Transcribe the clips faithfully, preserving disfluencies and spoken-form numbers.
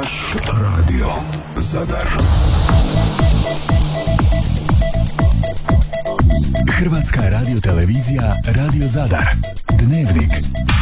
Vaš radio Zadar. Hrvatska radiotelevizija Radio Zadar. Dnevnik.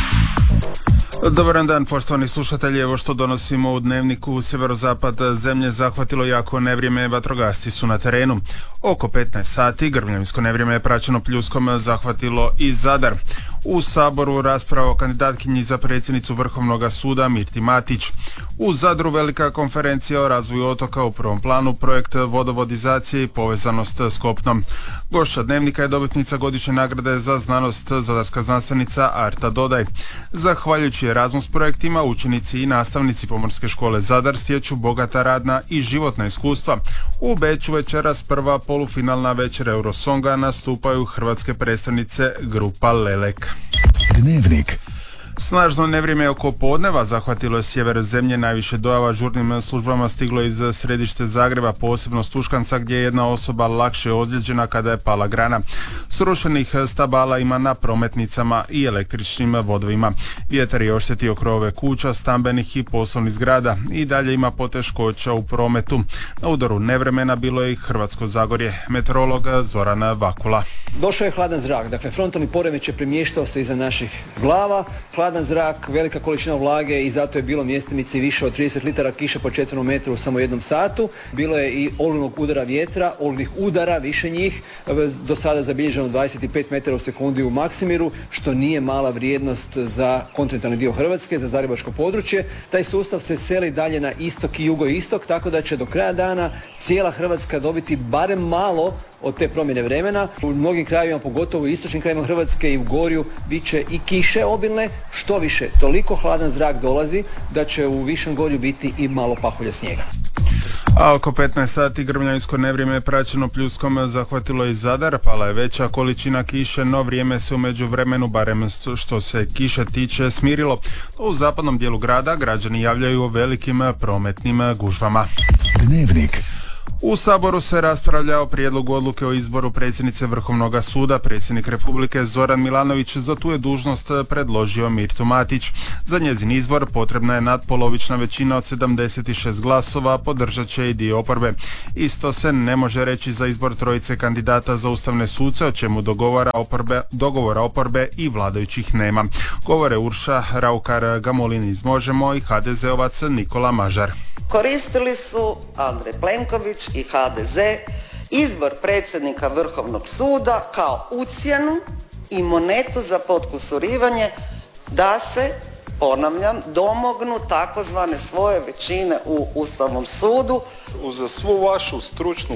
Dobar dan, poštovani slušatelji. Evo što donosimo u Dnevniku. Sjeverozapad zemlje zahvatilo jako nevrijeme, vatrogasci su na terenu. Oko petnaest sati grmljavinsko nevrijeme je praćeno pljuskom zahvatilo i Zadar. U Saboru rasprava o kandidatkinji za predsjednicu Vrhovnog suda Mirti Matić. U Zadru velika konferencija o razvoju otoka, u prvom planu projekt vodovodizacije i povezanost s kopnom. Gošća Dnevnika je dobitnica godišnje nagrade za znanost, zadarska znanstvenica Arta Dodaj. Zahvaljujući Erasmus projektima, učenici i nastavnici Pomorske škole Zadar stječu bogata radna i životna iskustva. U Beču večeras prva polufinalna večer Eurosonga nastupaju hrvatske predstavnice grupa Lelek. Dnevnik. Snažno nevrijeme oko podneva zahvatilo je sjever zemlje, najviše dojava žurnim službama stiglo iz središte Zagreba, posebno Stuškanca gdje je jedna osoba lakše ozlijeđena kada je pala grana. Srušenih stabala ima na prometnicama i električnim vodovima. Vjetar je oštetio krovove kuća, stambenih i poslovnih zgrada i dalje ima poteškoća u prometu. Na udaru nevremena bilo je i Hrvatsko Zagorje. Meteorolog Zoran Vakula. Došao je hladan zrak, dakle frontalni poremećaj premještao se iza naših glava. Hladan zrak, velika količina vlage i zato je bilo mjestimici više od trideset litara kiše po četvrnom metru u samo jednom satu. Bilo je i olujnog udara vjetra, olujnih udara, više njih, do sada zabilježeno dvadeset pet metara u sekundi u Maksimiru, što nije mala vrijednost za kontinentalni dio Hrvatske, za zagrebačko područje. Taj sustav se seli dalje na istok i jugoistok, tako da će do kraja dana cijela Hrvatska dobiti barem malo od te promjene vremena. U mnogim krajevima, pogotovo u istočnim krajevima Hrvatske i u Gorju, bit će i kiše obilne, što više, toliko hladan zrak dolazi da će u Višem Gorju biti i malo pahulja snijega. A oko petnaest sati grmljavinsko nevrijeme je praćeno pljuskom zahvatilo i Zadar, pala je veća količina kiše, no vrijeme se u međuvremenu, barem što se kiše tiče, smirilo. U zapadnom dijelu grada građani javljaju o velikim prometnim gužvama. Dnevnik. U Saboru se raspravlja o prijedlogu odluke o izboru predsjednice Vrhovnog suda. Predsjednik Republike Zoran Milanović za tu je dužnost predložio Mirtu Matić. Za njezin izbor potrebna je nadpolovična većina od sedamdeset šest glasova, podržat će i dio oporbe. Isto se ne može reći za izbor trojice kandidata za ustavne suce, o čemu dogovora oporbe, dogovora oporbe i vladajućih nema. Govore Urša Raukar Gamulin iz Možemo i ha de ze ovac Nikola Mažar. Koristili su Andrej Plenković i ha de ze izbor predsjednika Vrhovnog suda kao ucjenu i monetu za potkusurivanje da se, ponavljam, domognu takozvane svoje većine u Ustavnom sudu. Uz svu vašu stručnu